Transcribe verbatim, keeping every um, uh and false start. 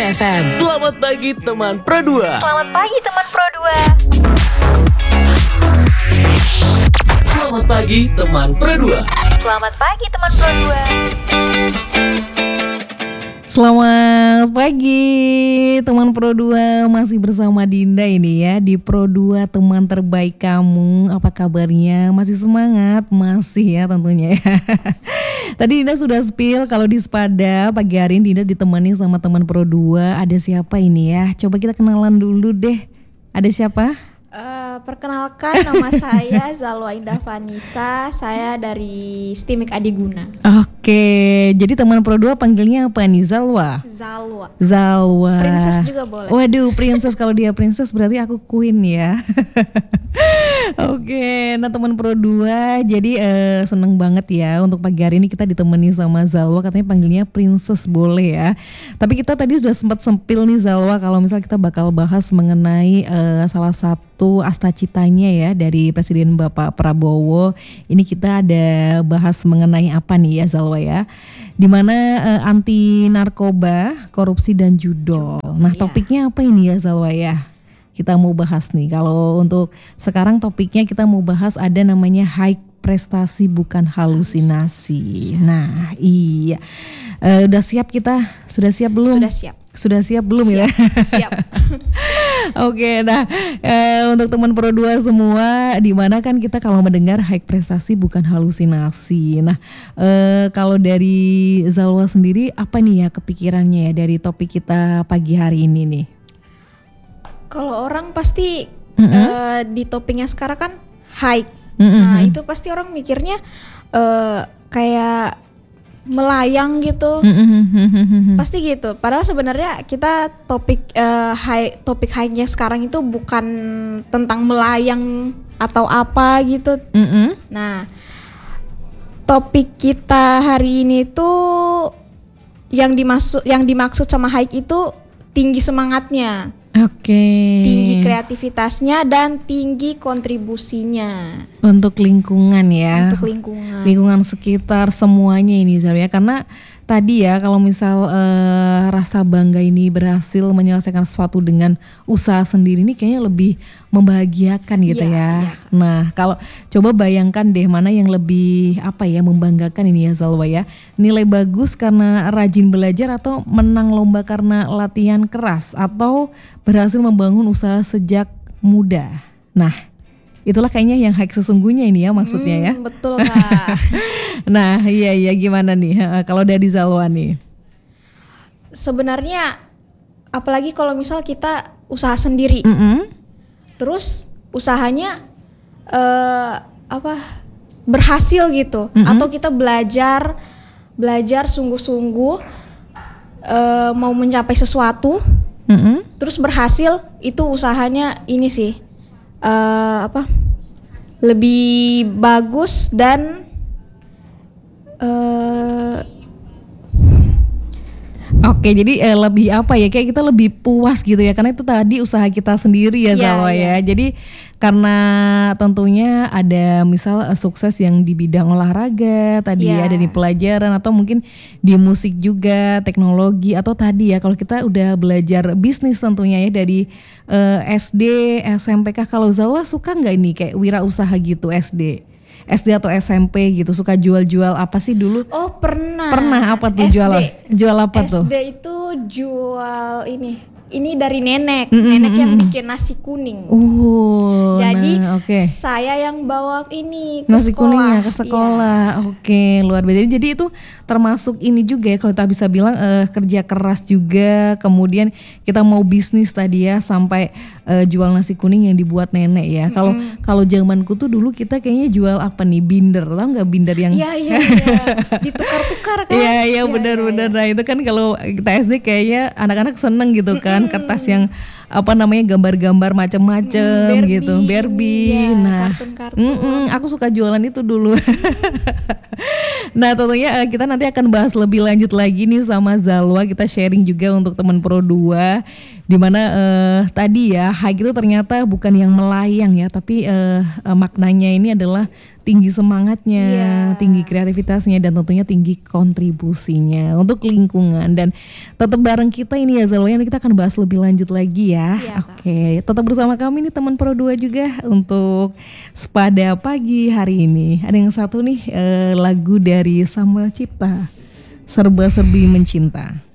F M. Selamat pagi teman Pro dua. Selamat pagi teman Pro dua. Selamat pagi teman Pro dua. Selamat pagi teman Pro dua. Selamat pagi teman Pro dua, masih bersama Dinda ini ya di Pro dua teman terbaik kamu. Apa kabarnya? Masih semangat? Masih ya tentunya ya. Tadi Dinda sudah spill kalau di Spada pagi hari ini Dinda ditemani sama teman Pro dua. Ada siapa ini ya? Coba kita kenalan dulu deh. Ada siapa? Uh, perkenalkan nama saya Zalwa Indah Vanessa, saya dari Stimik Adiguna. Oke, jadi teman Pro dua panggilnya apa nih? Zalwa? Zalwa. Zalwa. Princess juga boleh. Waduh, princess. Kalau dia princess berarti aku queen ya. Oke, nah teman Pro dua, jadi uh, seneng banget ya untuk pagi hari ini kita ditemani sama Zalwa. Katanya panggilnya princess boleh ya. Tapi kita tadi sudah sempat sempil nih Zalwa, kalau misal kita bakal bahas mengenai uh, salah satu astacitanya ya dari Presiden Bapak Prabowo. Ini kita ada bahas mengenai apa nih ya Zalwa ya, dimana uh, anti narkoba, korupsi dan judol. Nah topiknya apa ini ya Zalwa ya? Kita mau bahas nih, kalau untuk sekarang topiknya kita mau bahas ada namanya high prestasi bukan halusinasi. Nah iya, uh, udah siap kita? Sudah siap belum? Sudah siap. Sudah siap belum siap, ya? Siap. Oke, nah eh, untuk teman Pro dua semua, di mana kan kita kalau mendengar high prestasi bukan halusinasi. Nah, eh, kalau dari Zalwa sendiri apa nih ya kepikirannya ya dari topik kita pagi hari ini nih? Kalau orang pasti Mm-hmm. uh, di topiknya sekarang kan high. Mm-hmm. Nah itu pasti orang mikirnya uh, kayak melayang gitu. Mm-hmm. Pasti gitu. Padahal sebenarnya kita topik uh, high topik high-nya sekarang itu bukan tentang melayang atau apa gitu. Mm-hmm. Nah, topik kita hari ini tuh yang dimaksud yang dimaksud sama high itu tinggi semangatnya. Oke. Okay. Tinggi kreativitasnya dan tinggi kontribusinya untuk lingkungan ya. Untuk lingkungan. Lingkungan sekitar semuanya ini Zalwa ya. Karena tadi ya kalau misal uh, rasa bangga ini berhasil menyelesaikan sesuatu dengan usaha sendiri ini kayaknya lebih membahagiakan gitu ya. ya. ya. Nah kalau coba bayangkan deh mana yang lebih apa ya membanggakan ini ya Zalwa ya. Nilai bagus karena rajin belajar atau menang lomba karena latihan keras atau berhasil membangun usaha sejak muda. Nah itulah kayaknya yang high sesungguhnya ini ya maksudnya hmm, ya. Betul Kak. Nah iya iya gimana nih kalau dari Zalwa nih? Sebenarnya apalagi kalau misal kita usaha sendiri, Mm-hmm. terus usahanya uh, apa berhasil gitu, Mm-hmm. atau kita belajar belajar sungguh-sungguh uh, mau mencapai sesuatu, Mm-hmm. terus berhasil, itu usahanya ini sih uh, apa lebih bagus dan uh, Oke, jadi eh, lebih apa ya? Kayak kita lebih puas gitu ya, karena itu tadi usaha kita sendiri ya, Zalwa ya. Jadi karena tentunya ada misal eh, sukses yang di bidang olahraga tadi yeah. ya, ada di pelajaran atau mungkin di musik juga, teknologi atau tadi ya kalau kita udah belajar bisnis tentunya ya dari eh, S D, S M P kah. Kalau Zalwa suka nggak ini kayak wirausaha gitu S D? S D atau S M P gitu, suka jual-jual apa sih dulu? Oh pernah. Pernah apa tuh S D. jual? Jual apa tuh? S D itu jual ini. Ini dari nenek, Mm-mm, nenek yang mm-mm. bikin nasi kuning. Oh, Jadi nah, okay. saya yang bawa ini ke nasi sekolah. kuningnya ke sekolah, Iya. Oke, luar biasa. Jadi itu termasuk ini juga ya, kalau kita bisa bilang eh, kerja keras juga. Kemudian kita mau bisnis tadi ya, sampai eh, jual nasi kuning yang dibuat nenek ya. Kalau mm-hmm. kalau zamanku tuh dulu kita kayaknya jual apa nih, binder, tau nggak binder yang? Iya iya iya, ditukar-tukar kan? Iya iya Ya, benar-benar. ya, ya. Nah itu kan kalau kita S D kayaknya anak-anak seneng gitu kan, mm-hmm. kertas yang apa namanya gambar-gambar macam-macam Barbie, gitu, Barbie. ya, nah, kartun-kartun. mm-mm, aku suka jualan itu dulu. Nah tentunya uh, kita nanti akan bahas lebih lanjut lagi nih sama Zalwa. Kita sharing juga untuk teman Pro dua Dimana eh, tadi ya hike itu ternyata bukan yang melayang ya, tapi eh, eh, maknanya ini adalah tinggi semangatnya, Iya. tinggi kreativitasnya, dan tentunya tinggi kontribusinya untuk lingkungan. Dan tetap bareng kita ini ya Zalwa, nanti kita akan bahas lebih lanjut lagi ya. Iya, Kak. Oke, tetap bersama kami nih teman Pro dua juga untuk Sepada pagi hari ini. Ada yang satu nih eh, lagu dari Samuel Cipta, Serba Serbi Mencinta.